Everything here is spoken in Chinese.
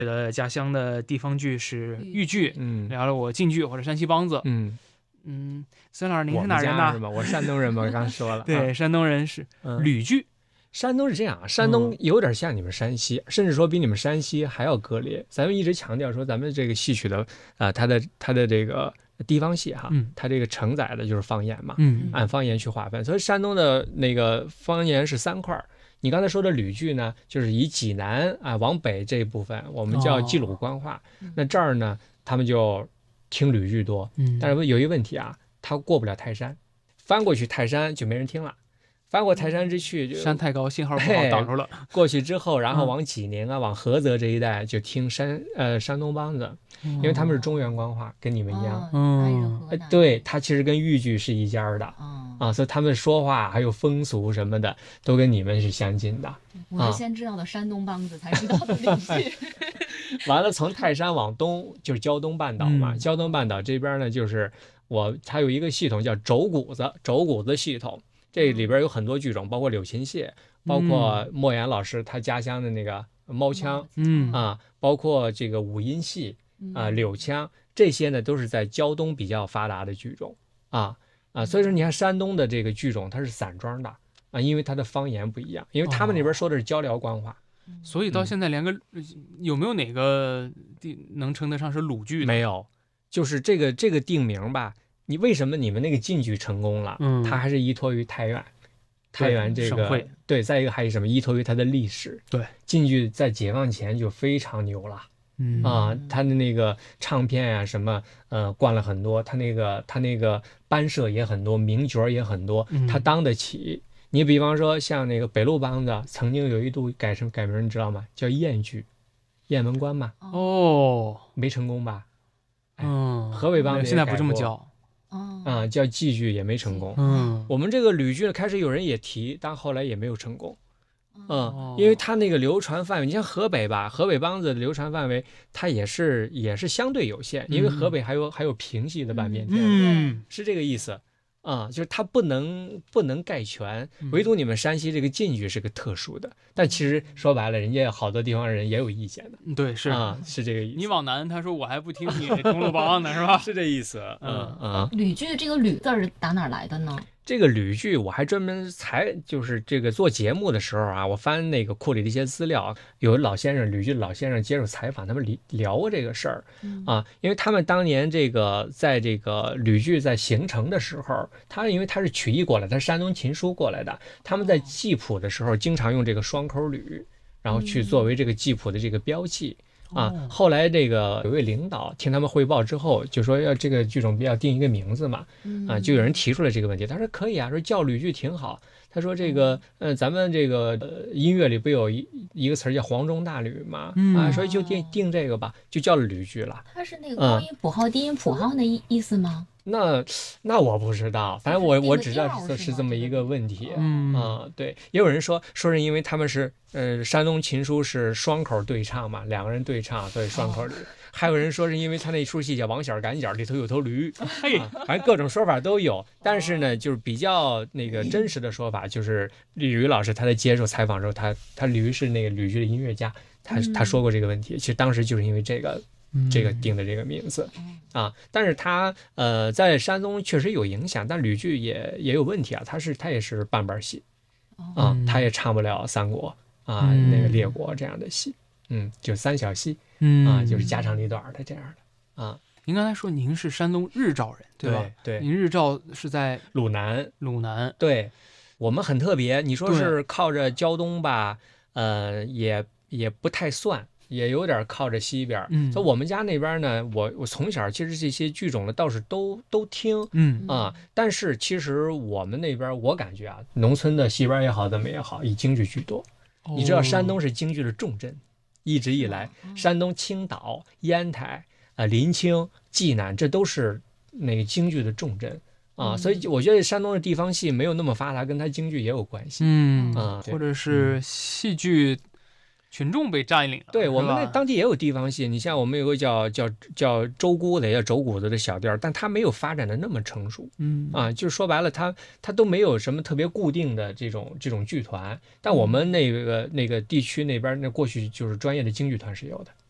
的家乡的地方剧是豫剧，聊了我晋剧或者山西梆子。孙老师您是哪人呢？ 是吧？我山东人嘛，我刚说了。 对，山东人是吕剧。 山东是这样，山东有点像你们山西，甚至说比你们山西还要割裂。咱们一直强调说，咱们这个戏曲的它的这个地方戏哈，它这个承载的就是方言嘛，按方言去划分。所以山东的那个方言是3块。你刚才说的吕剧呢，就是以济南往北这一部分，我们叫冀鲁官话。那这儿呢，他们就听吕剧多，但是有一个问题啊，他过不了泰山，翻过去泰山就没人听了。翻过泰山之去， 山太高，信号不好，挡住了。 过去之后，然后往济宁往菏泽这一带就听山东梆子，因为他们是中原官话，跟你们一样。对，他其实跟豫剧是一家的所以他们说话还有风俗什么的都跟你们是相近的。 我是先知道的山东梆子，才知道的豫剧。 完了，从泰山往东就是胶东半岛嘛，胶东半岛这边呢，就是它有一个系统叫轴鼓子系统。这里边有很多剧种，包括柳琴戏，包括莫言老师他家乡的那个猫腔，包括这个五音戏柳腔，这些呢都是在胶东比较发达的剧种所以说你看山东的这个剧种它是散装的因为它的方言不一样，因为他们那边说的是交辽官话， 所以到现在连个有没有哪个能称得上是鲁剧的？ 没有，就是这个定名吧。你为什么你们那个晋剧成功了？它还是依托于太原这个对，再一个还是什么？依托于它的历史。 对， 晋剧在解放前就非常牛了它的那个唱片什么灌了很多，他那个班社也很多，名角也很多，他当得起。你比方说像那个北路梆子，曾经有一度改名，你知道吗？叫燕剧，雁门关嘛。没成功吧？河北梆子现在不这么叫。 叫戏剧也没成功。我们这个吕剧开始有人也提，但后来也没有成功。因为它那个流传范围，你像河北吧，河北梆子的流传范围，它也是相对有限，因为河北还有平戏的半边天，是这个意思。就是它不能概全，唯独你们山西这个晋剧是个特殊的，但其实说白了，人家好多地方人也有意见的。 对，是是这个意思。 你往南，他说我还不听你中路梆呢，是吧？ 是这意思。 吕剧这个吕字儿打哪来的呢？ 这个吕剧我还专门就是这个做节目的时候我翻那个库里的一些资料，有老先生吕剧老先生接受采访，他们聊过这个事儿因为他们当年在这个吕剧在形成的时候，因为他是曲艺过来，他是山东琴书过来的，他们在记谱的时候经常用这个双口吕，然后去作为这个记谱的这个标记。后来这个有位领导听他们汇报之后，就说要这个剧种要定一个名字嘛，就有人提出了这个问题，他说可以说叫吕剧挺好。他说这个咱们这个音乐里不有一个词叫黄钟大吕嘛，所以就定这个吧，就叫吕剧了。 它是那个高音谱号、低音谱号的意思吗？ 那我不知道，反正我只知道是这么一个问题。对，也有人说是因为他们是山东琴书是双口对唱嘛，两个人对唱，所以双口吕。还有人说是因为他那出戏叫王小赶脚，里头有头驴，反正各种说法都有。但是呢，就是比较那个真实的说法，就是吕老师他在接受采访的时候，他吕是那个吕剧的音乐家，他说过这个问题。其实当时就是因为这个定的这个名字但是他在山东确实有影响，但吕剧也有问题他也是半板戏他也唱不了三国那个列国这样的戏，就三小戏就是家长里短的这样的您刚才说您是山东日照人，对吧？ 对， 您日照是在鲁南。 对， 我们很特别，你说是靠着胶东吧，也不太算。也有点靠着西边，所以我们家那边呢，我从小其实这些剧种呢倒是都听，但是其实我们那边我感觉农村的戏班也好，怎么也好，以京剧居多。你知道山东是京剧的重镇，一直以来，山东青岛、烟台、临清、济南，这都是那个京剧的重镇所以我觉得山东的地方戏没有那么发达，跟它京剧也有关系， 或者是戏剧。群众被占领了。 对，我们那当地也有地方戏，你像我们有个叫周姑的，也叫轴鼓子的小调，但它没有发展的那么成熟。就是说白了，它都没有什么特别固定的这种剧团。但我们那个地区那边，那过去就是专业的京剧团是有的。